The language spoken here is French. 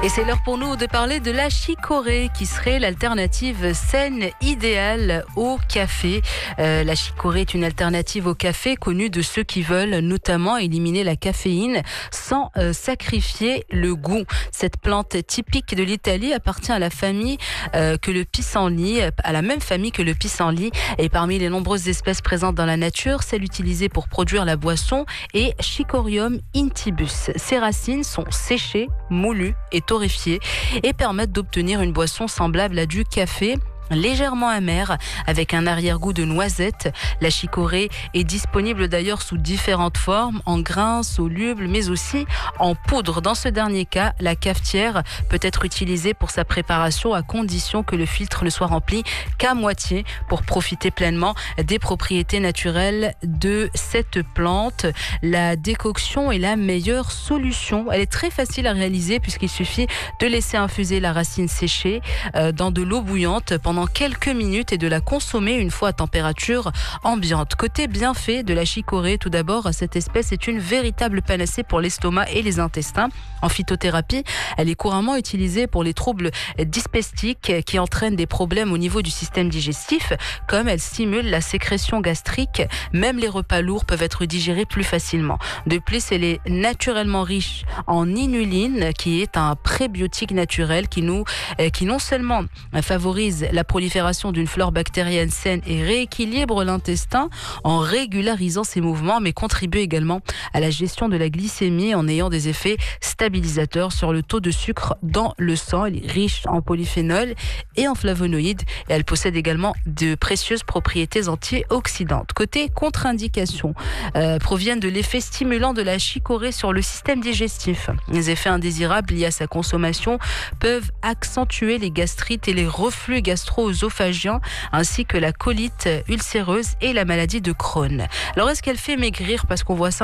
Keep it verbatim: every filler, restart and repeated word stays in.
Et c'est l'heure pour nous de parler de la chicorée qui serait l'alternative saine idéale au café. Euh, la chicorée est une alternative au café connue de ceux qui veulent notamment éliminer la caféine sans euh, sacrifier le goût. Cette plante typique de l'Italie appartient à la famille euh, que le pissenlit, à la même famille que le pissenlit, et parmi les nombreuses espèces présentes dans la nature, celle utilisée pour produire la boisson est Chicorium intybus. Ses racines sont séchées, moulues et torréfiées et permettent d'obtenir une boisson semblable à du café, légèrement amère, avec un arrière-goût de noisette. La chicorée est disponible d'ailleurs sous différentes formes, en grains, solubles, mais aussi en poudre. Dans ce dernier cas, la cafetière peut être utilisée pour sa préparation à condition que le filtre ne soit rempli qu'à moitié pour profiter pleinement des propriétés naturelles de cette plante. La décoction est la meilleure solution. Elle est très facile à réaliser puisqu'il suffit de laisser infuser la racine séchée euh, dans de l'eau bouillante pendant pendant quelques minutes et de la consommer une fois à température ambiante. Côté bienfait de la chicorée, tout d'abord, cette espèce est une véritable panacée pour l'estomac et les intestins. En phytothérapie, elle est couramment utilisée pour les troubles dyspeptiques qui entraînent des problèmes au niveau du système digestif, comme elle stimule la sécrétion gastrique. Même les repas lourds peuvent être digérés plus facilement. De plus, elle est naturellement riche en inuline, qui est un prébiotique naturel qui nous, qui non seulement favorise la prolifération d'une flore bactérienne saine et rééquilibre l'intestin en régularisant ses mouvements, mais contribue également à la gestion de la glycémie en ayant des effets stabilisateurs sur le taux de sucre dans le sang. Elle est riche en polyphénol et en flavonoïdes et elle possède également de précieuses propriétés antioxydantes. Côté contre-indication, euh, proviennent de l'effet stimulant de la chicorée sur le système digestif. Les effets indésirables liés à sa consommation peuvent accentuer les gastrites et les reflux gastro-œsophagiens ainsi que la colite ulcéreuse et la maladie de Crohn. Alors est-ce qu'elle fait maigrir parce qu'on voit ça